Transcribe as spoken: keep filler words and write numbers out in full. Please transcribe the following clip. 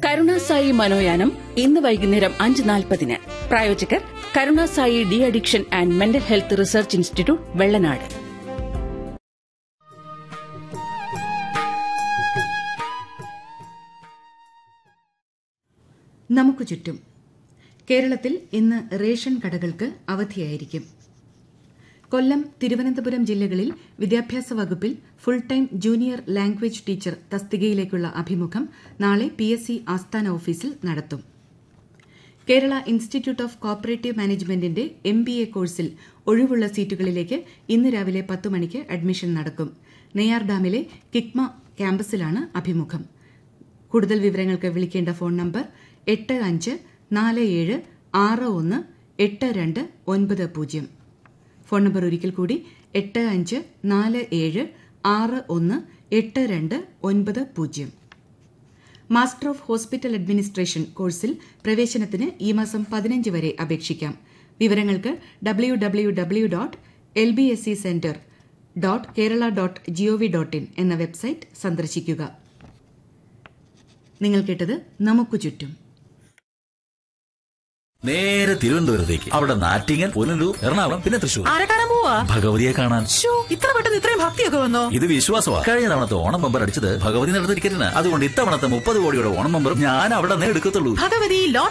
കരുണാസായി മനോയാനം ഇന്ന് വൈകുന്നേരം അഞ്ച് നാൽപ്പതിന്. പ്രായോജകർ Karunasai de addiction and mental health research institute, Vellanad. നമുക്ക് ചുറ്റും. കേരളത്തിൽ ഇന്ന് റേഷൻ കടകൾക്ക് അവധിയായിരിക്കും. കൊല്ലം, തിരുവനന്തപുരം ജില്ലകളിൽ വിദ്യാഭ്യാസ വകുപ്പിൽ full time junior language teacher തസ്തികയിലേക്കുള്ള അഭിമുഖം നാളെ പി എസ് സി ആസ്ഥാന ഓഫീസിൽ നടത്തും. കേരള ഇൻസ്റ്റിറ്റ്യൂട്ട് ഓഫ് കോപ്പറേറ്റീവ് മാനേജ്മെന്റിന്റെ എം ബി എ കോഴ്സിൽ ഒഴിവുള്ള സീറ്റുകളിലേക്ക് ഇന്ന് രാവിലെ പത്ത് മണിക്ക് അഡ്മിഷൻ നടക്കും. നെയ്യാർ ഡാമിലെ കിക്മ ക്യാമ്പസിലാണ് അഭിമുഖം. കൂടുതൽ വിവരങ്ങൾക്ക് വിളിക്കേണ്ട ഫോൺ നമ്പർ എട്ട് അഞ്ച് നാല് ഏഴ് ആറ് ഒന്ന് എട്ട് രണ്ട് ഒൻപത് പൂജ്യം. ഫോൺ നമ്പർ ഒരിക്കൽ കൂടി എട്ട് അഞ്ച് നാല് ഏഴ് ആറ് ഒന്ന് എട്ട് രണ്ട് ഒൻപത് പൂജ്യം. മാസ്റ്റർ ഓഫ് ഹോസ്പിറ്റൽ അഡ്മിനിസ്ട്രേഷൻ കോഴ്സിൽ പ്രവേശനത്തിന് ഈ മാസം പതിനഞ്ച് വരെ അപേക്ഷിക്കാം. വിവരങ്ങൾക്ക് W W W dot L B S C centre dot Kerala dot G O V dot in എന്ന വെബ്സൈറ്റ് സന്ദർശിക്കുക. നിങ്ങൾ കേട്ടത് നമുക്ക് ചുറ്റും. നേരെ തിരുവനന്തപുരത്തേക്ക്, അവിടെ നാറ്റിങ്ങൽ, പുനലൂർ, എറണാകുളം, പിന്നെ തൃശൂർ. ആരെ കാണാൻ പോവാ? ഭഗവതിയെ കാണാൻ. ഇത്ര പെട്ടെന്ന് ഇത്രയും ഭക്തിയൊക്കെ വന്നോ? ഇത് വിശ്വാസമാണ്. കഴിഞ്ഞ തവണത്തെ ഓണം ബമ്പർ അടിച്ചത് ഭഗവതി നടന്ന ടിക്കറ്റിന്. അതുകൊണ്ട് ഇത്തവണത്തെ മുപ്പത് കോടിയുടെ ഓണം ബമ്പർ ഞാൻ അവിടെ നിന്ന് എടുക്കത്തുള്ളൂ. ഭഗവതി